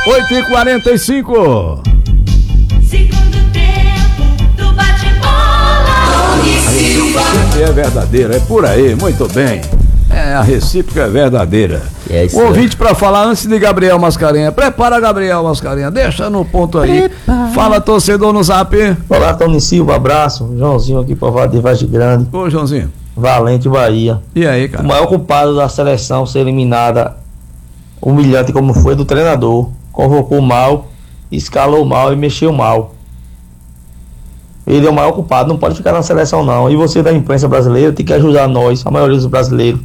8h45. Segundo tempo do bate-bola. É verdadeira, é por aí, muito bem. É, a recíproca é verdadeira. O ouvinte para falar antes de Gabriel Mascarenha. Prepara, Gabriel Mascarenha, deixa no ponto aí. Fala, torcedor no Zap. Olá, Tony Silva, abraço. Joãozinho aqui, povoado de Vargem Grande. Ô, Joãozinho. Valente, Bahia. E aí, cara? O maior culpado da seleção ser eliminada, humilhante como foi, do treinador. Convocou mal, escalou mal e mexeu mal. Ele é o maior culpado, não pode ficar na seleção não. E você da imprensa brasileira tem que ajudar nós, a maioria dos brasileiros,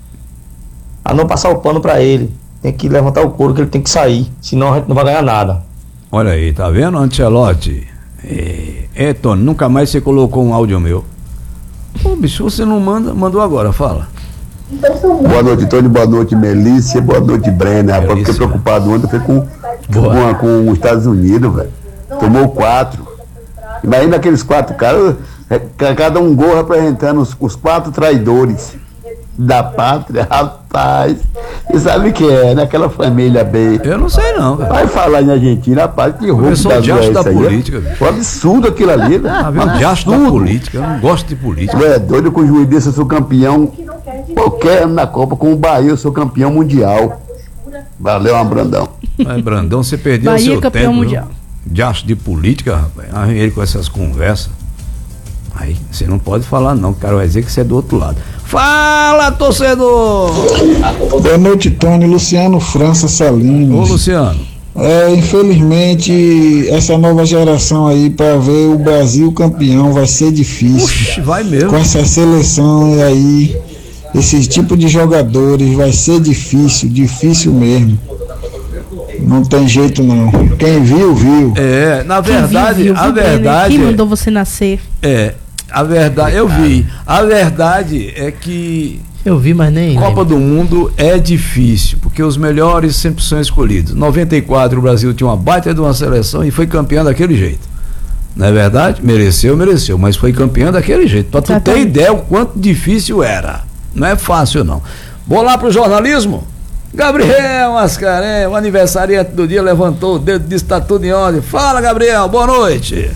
a não passar o pano pra ele. Tem que levantar o couro que ele tem que sair, senão a gente não vai ganhar nada. Olha aí, tá vendo, Ancelotti? Tony, nunca mais você colocou um áudio meu. Pô, bicho, você não mandou agora, fala. Boa noite, Tony, boa noite, Melícia, boa noite, Brenner. Rapaz, fiquei preocupado ontem, foi com os Estados Unidos, velho. Tomou 4. Imagina aqueles 4 caras, cada um gol representando os 4 traidores da pátria, rapaz. Você sabe o que é, né? Aquela família bem. Eu não sei não, cara. Vai falar em Argentina, rapaz, que roubo da diacho da política. É um absurdo aquilo ali, né? Tá vendo? Diacho da política, eu não gosto de política. Tu é doido com o juiz desse, eu sou campeão qualquer ano na Copa, com o Bahia eu sou campeão mundial. Valeu, Brandão. Mas, Brandão, você perdeu Bahia o seu campeão tempo. mundial. Diacho de política, rapaz. Aí ele com essas conversas. Aí você não pode falar não, o cara vai dizer que você é do outro lado. Fala, torcedor! Boa noite, Tony. Luciano França Salinas. Ô, Luciano. Infelizmente, essa nova geração aí, para ver o Brasil campeão, vai ser difícil. Oxe, vai mesmo. Com essa seleção aí, esse tipo de jogadores, vai ser difícil mesmo. Não tem jeito não. Quem viu, viu. Na verdade, a verdade. Quem mandou você nascer? A verdade, eu vi. A verdade é que eu vi, mas nem Copa do Mundo é difícil, porque os melhores sempre são escolhidos. 94 o Brasil tinha uma baita de uma seleção e foi campeão daquele jeito. Não é verdade? Mereceu, mas foi campeão daquele jeito. Pra tu ter ideia o quanto difícil era. Não é fácil não. Vou lá pro jornalismo. Gabriel Mascarenha, o aniversariante do dia, levantou o dedo, disse tá tudo em ordem. Fala, Gabriel, boa noite.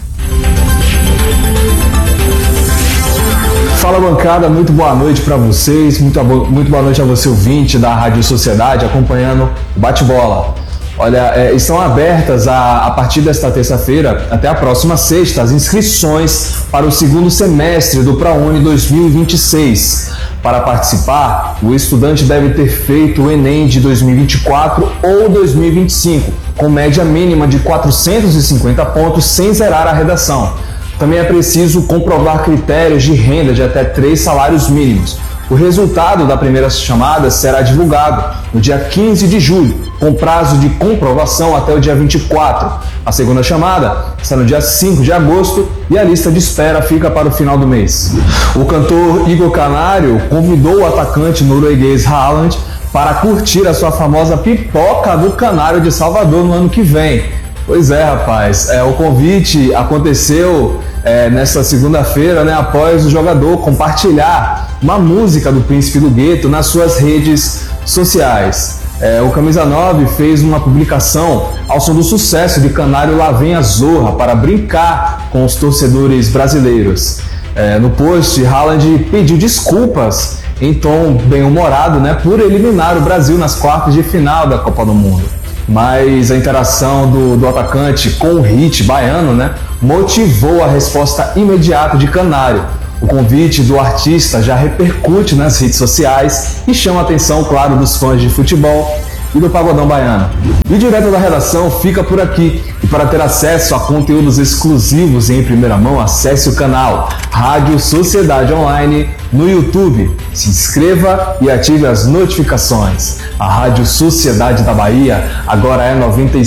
Fala, bancada, muito boa noite para vocês, muito boa noite a você, ouvinte da Rádio Sociedade, acompanhando o bate-bola. Olha, estão abertas a partir desta terça-feira até a próxima sexta as inscrições para o segundo semestre do ProUni 2026. Para participar, o estudante deve ter feito o Enem de 2024 ou 2025, com média mínima de 450 pontos sem zerar a redação. Também é preciso comprovar critérios de renda de até 3 salários mínimos. O resultado da primeira chamada será divulgado no dia 15 de julho, com prazo de comprovação até o dia 24. A segunda chamada será no dia 5 de agosto e a lista de espera fica para o final do mês. O cantor Igor Canário convidou o atacante norueguês Haaland para curtir a sua famosa pipoca do Canário de Salvador no ano que vem. Pois é, rapaz, o convite aconteceu nesta segunda-feira, né, após o jogador compartilhar uma música do Príncipe do Gueto nas suas redes sociais. O Camisa 9 fez uma publicação ao som do sucesso de Canário Lá Vem a Zorra para brincar com os torcedores brasileiros. No post, Haaland pediu desculpas em tom bem-humorado, né, por eliminar o Brasil nas quartas de final da Copa do Mundo. Mas a interação do atacante com o hit baiano, né, motivou a resposta imediata de Canário. O convite do artista já repercute nas redes sociais e chama a atenção, claro, dos fãs de futebol e do pagodão baiano. E o Direto da Redação fica por aqui. E para ter acesso a conteúdos exclusivos em primeira mão, acesse o canal Rádio Sociedade Online no YouTube. Se inscreva e ative as notificações. A Rádio Sociedade da Bahia agora é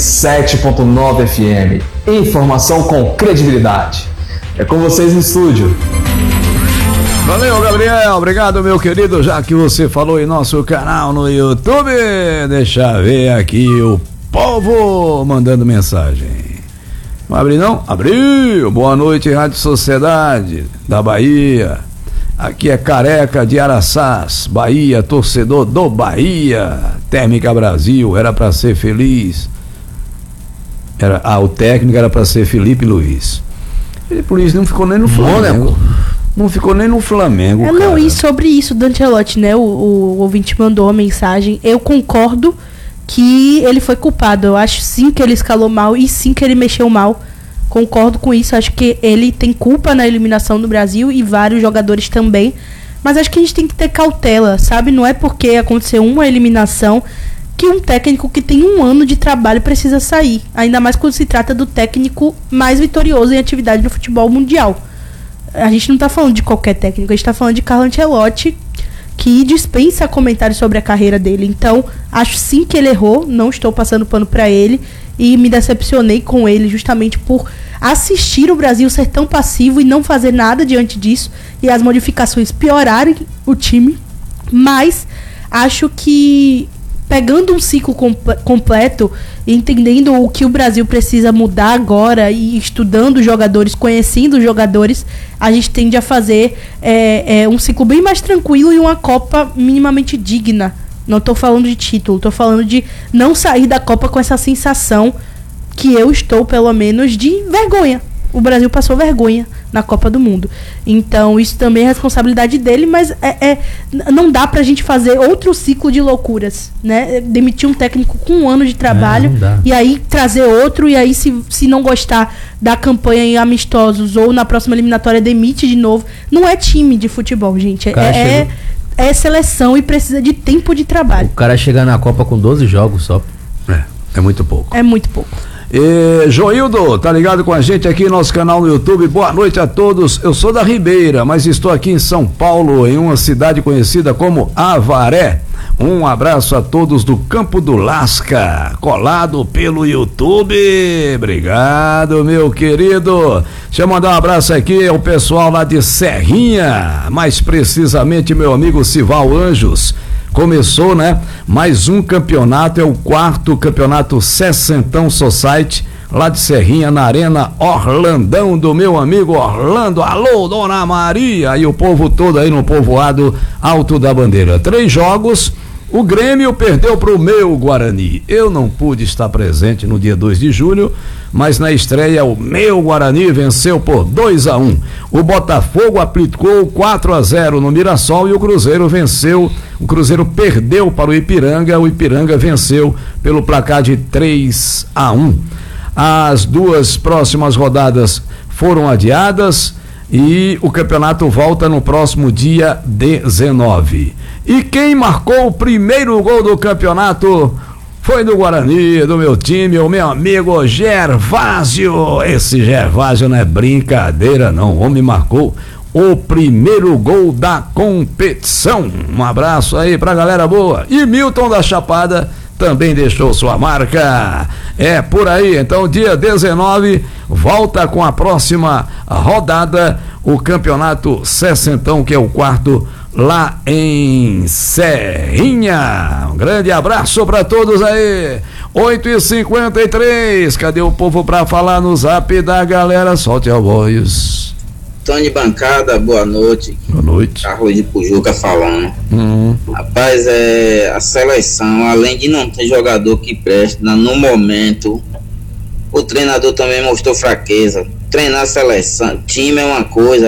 97.9 FM. Informação com credibilidade. É com vocês no estúdio. Valeu, Gabriel, obrigado, meu querido, já que você falou em nosso canal no YouTube, deixa eu ver aqui o povo mandando mensagem. Não abriu não? Abriu! Boa noite, Rádio Sociedade da Bahia, aqui é Careca de Araçás, Bahia, torcedor do Bahia, Térmica Brasil, era pra ser feliz. O técnico era para ser Felipe Luiz. Felipe Luiz não ficou nem no Flamengo. Não ficou nem no Flamengo. Não, e sobre isso do Ancelotti, né? O ouvinte mandou uma mensagem. Eu concordo que ele foi culpado. Eu acho sim que ele escalou mal e sim que ele mexeu mal. Concordo com isso. Acho que ele tem culpa na eliminação do Brasil e vários jogadores também. Mas acho que a gente tem que ter cautela, sabe? Não é porque aconteceu uma eliminação que um técnico que tem 1 ano de trabalho precisa sair. Ainda mais quando se trata do técnico mais vitorioso em atividade no futebol mundial. A gente não está falando de qualquer técnico, a gente está falando de Carlo Ancelotti, que dispensa comentários sobre a carreira dele. Então, acho sim que ele errou, não estou passando pano para ele, e me decepcionei com ele justamente por assistir o Brasil ser tão passivo e não fazer nada diante disso, e as modificações piorarem o time. Mas acho que pegando um ciclo completo, entendendo o que o Brasil precisa mudar agora e estudando os jogadores, conhecendo os jogadores, a gente tende a fazer um ciclo bem mais tranquilo e uma Copa minimamente digna. Não estou falando de título, estou falando de não sair da Copa com essa sensação que eu estou, pelo menos, de vergonha. O Brasil passou vergonha na Copa do Mundo. Então, isso também é responsabilidade dele, mas não dá pra gente fazer outro ciclo de loucuras, né? Demitir um técnico com 1 ano de trabalho e aí trazer outro, e aí se não gostar da campanha em amistosos ou na próxima eliminatória demite de novo. Não é time de futebol, gente. É seleção e precisa de tempo de trabalho. O cara chegar na Copa com 12 jogos só. É muito pouco. É muito pouco. Joildo, tá ligado com a gente aqui no nosso canal no YouTube. Boa noite a todos. Eu sou da Ribeira, mas estou aqui em São Paulo, em uma cidade conhecida como Avaré. Um abraço a todos do Campo do Lasca, colado pelo YouTube. Obrigado, meu querido. Deixa eu mandar um abraço aqui ao pessoal lá de Serrinha, mais precisamente meu amigo Sival Anjos. Começou, né? Mais um campeonato, é o 4º campeonato Sessentão Society, lá de Serrinha, na Arena Orlandão, do meu amigo Orlando. Alô, Dona Maria, e o povo todo aí no povoado Alto da Bandeira. 3 jogos, o Grêmio perdeu para o meu Guarani. Eu não pude estar presente no dia 2 de julho, mas na estreia o meu Guarani venceu por 2-1. O Botafogo aplicou 4-0 no Mirassol e o Cruzeiro venceu. O Cruzeiro perdeu para o Ipiranga venceu pelo placar de 3-1. As 2 próximas rodadas foram adiadas e o campeonato volta no próximo dia 19. E quem marcou o primeiro gol do campeonato foi do Guarani, do meu time, o meu amigo Gervásio. Esse Gervásio não é brincadeira não, o homem marcou o primeiro gol da competição. Um abraço aí pra galera boa. E Milton da Chapada também deixou sua marca. É por aí, então dia 19 volta com a próxima rodada, o campeonato Sessentão, que é o 4º lá em Serrinha. Um grande abraço para todos aí. 8h53, cadê o povo para falar no zap da galera? Solte a voz. Tony Bancada, boa noite. Boa noite. Carlos de Pujuca falando. Rapaz, a seleção, além de não ter jogador que preste no momento, o treinador também mostrou fraqueza. Treinar a seleção, time é uma coisa,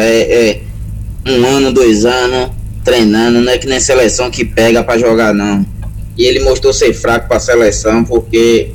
1 ano, 2 anos treinando, não é que nem seleção que pega pra jogar não. E ele mostrou ser fraco pra seleção, porque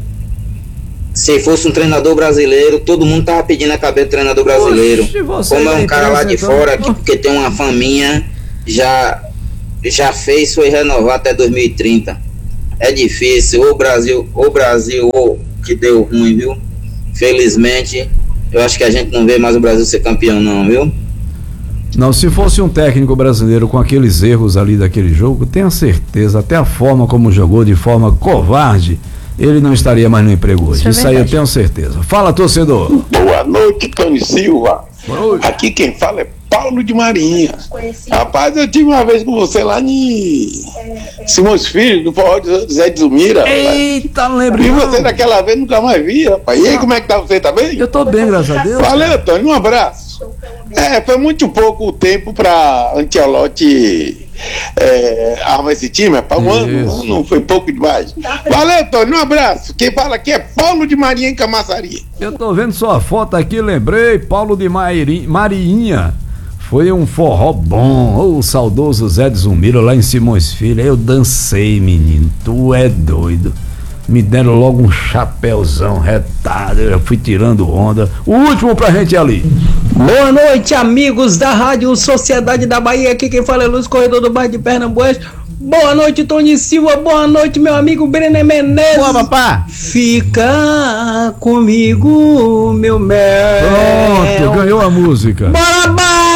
se fosse um treinador brasileiro, todo mundo tava pedindo a cabeça do treinador brasileiro. Como é um cara lá de fora, porque tem uma faminha, já fez, foi renovar até 2030. É difícil, o Brasil que deu ruim, viu? Felizmente, eu acho que a gente não vê mais o Brasil ser campeão não, viu? Não, se fosse um técnico brasileiro com aqueles erros ali daquele jogo, tenha certeza, até a forma como jogou, de forma covarde, ele não estaria mais no emprego hoje. Isso aí eu tenho certeza. Fala, torcedor. Boa noite, Tony Silva. Aqui quem fala é Paulo de Marinha. Rapaz, eu tive uma vez com você lá em Simões Filho, no forró de Zé de Zumira. Eita, não lembro. E você daquela vez nunca mais vi, rapaz. E aí, como é que tá você, tá bem? Eu tô bem, graças a Deus. Valeu, Tony, um abraço. Foi muito pouco tempo para Ancelotti arma esse time, para um ano, não foi pouco demais. Valeu, Tony, um abraço. Quem fala aqui é Paulo de Marinha, em Camaçari. Eu tô vendo sua foto aqui, lembrei, Paulo de Marinha. Foi um forró bom, o saudoso Zé de Zumiro lá em Simões Filho. Eu dancei, menino, tu é doido. Me deram logo um chapéuzão retado, eu fui tirando onda. O último pra gente ali. Boa noite, amigos da Rádio Sociedade da Bahia. Aqui quem fala é Luiz Corredor do bairro de Pernambuco. Boa noite, Tony Silva. Boa noite, meu amigo Brenner Menezes. Boa, papá. Fica comigo, meu mel. Pronto, ganhou a música. Bora,